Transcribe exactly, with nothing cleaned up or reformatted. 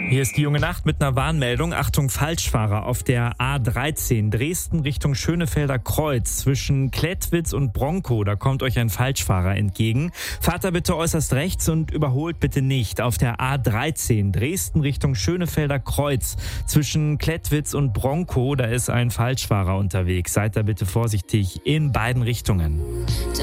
Hier ist die junge Nacht mit einer Warnmeldung. Achtung, Falschfahrer auf der A dreizehn Dresden Richtung Schönefelder Kreuz zwischen Klettwitz und Bronkow. Da kommt euch ein Falschfahrer entgegen. Fahrt da bitte äußerst rechts und überholt bitte nicht. Auf der A dreizehn Dresden Richtung Schönefelder Kreuz zwischen Klettwitz und Bronkow. Da ist ein Falschfahrer unterwegs. Seid da bitte vorsichtig in beiden Richtungen.